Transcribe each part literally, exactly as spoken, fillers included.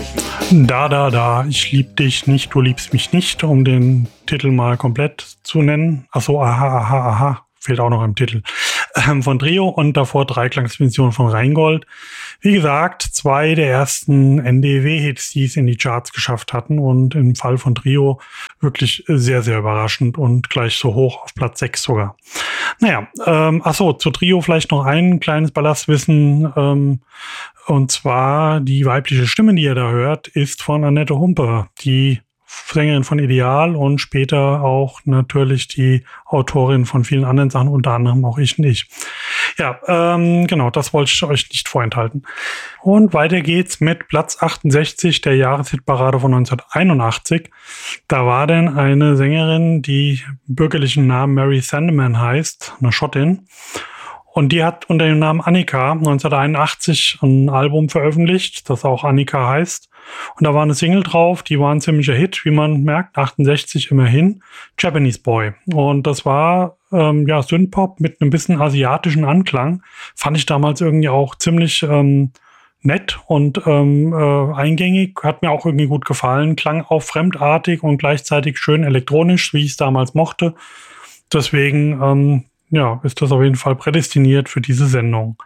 Da, da, da, ich lieb dich nicht, du liebst mich nicht, um den Titel mal komplett zu nennen. Achso, aha, aha, aha, fehlt auch noch im Titel. Ähm, von Trio und davor Dreiklangsmission von Rheingold. Wie gesagt, zwei der ersten N D W-Hits, die es in die Charts geschafft hatten und im Fall von Trio wirklich sehr, sehr überraschend und gleich so hoch auf Platz sechs sogar. Naja, ähm, achso, zu Trio vielleicht noch ein kleines Ballastwissen, ähm, und zwar die weibliche Stimme, die ihr da hört, ist von Annette Humpe, die Sängerin von Ideal und später auch natürlich die Autorin von vielen anderen Sachen, unter anderem auch Ich und Ich. Ja, ähm, genau, das wollte ich euch nicht vorenthalten. Und weiter geht's mit Platz achtundsechzig der Jahreshitparade von neunzehnhunderteinundachtzig. Da war denn eine Sängerin, die bürgerlichen Namen Mary Sandeman heißt, eine Schottin. Und die hat unter dem Namen Annika neunzehnhunderteinundachtzig ein Album veröffentlicht, das auch Annika heißt. Und da war eine Single drauf, die war ein ziemlicher Hit, wie man merkt, achtundsechzig immerhin, Japanese Boy. Und das war ähm, ja Synthpop mit einem bisschen asiatischen Anklang. Fand ich damals irgendwie auch ziemlich ähm, nett und ähm, äh, eingängig, hat mir auch irgendwie gut gefallen, klang auch fremdartig und gleichzeitig schön elektronisch, wie ich es damals mochte. Deswegen ähm, ja, ist das auf jeden Fall prädestiniert für diese Sendung.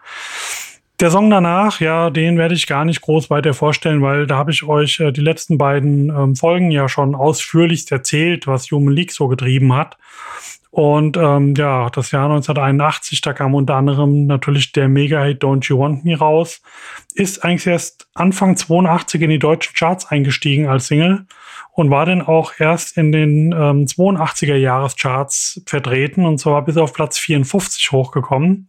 Der Song danach, ja, den werde ich gar nicht groß weiter vorstellen, weil da habe ich euch äh, die letzten beiden ähm, Folgen ja schon ausführlichst erzählt, was Human League so getrieben hat. Und ähm, ja, das Jahr neunzehnhunderteinundachtzig, da kam unter anderem natürlich der Mega-Hit Don't You Want Me raus. Ist eigentlich erst Anfang zweiundachtzig in die deutschen Charts eingestiegen als Single und war dann auch erst in den ähm, zweiundachtziger Jahrescharts vertreten und zwar bis auf Platz vierundfünfzig hochgekommen.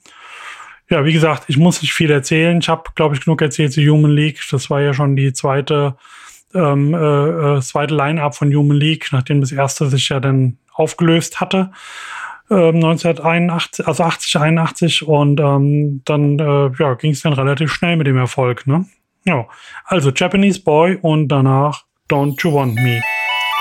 Ja, wie gesagt, ich muss nicht viel erzählen. Ich habe, glaube ich, genug erzählt zu Human League. Das war ja schon die zweite, ähm, äh, zweite Line-Up von Human League, nachdem das erste sich ja dann aufgelöst hatte. Ähm, neunzehnhunderteinundachtzig, also achtzig, einundachtzig und ähm, dann äh, ja, ging es dann relativ schnell mit dem Erfolg. Ne? Ja, also Japanese Boy und danach Don't You Want Me.